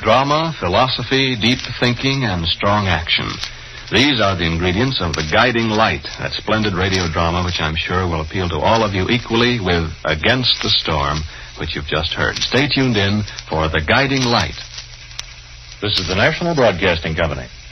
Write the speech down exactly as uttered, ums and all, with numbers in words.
drama, philosophy, deep thinking, and strong action. These are the ingredients of The Guiding Light, that splendid radio drama which I'm sure will appeal to all of you equally with Against the Storm, which you've just heard. Stay tuned in for The Guiding Light. This is the National Broadcasting Company.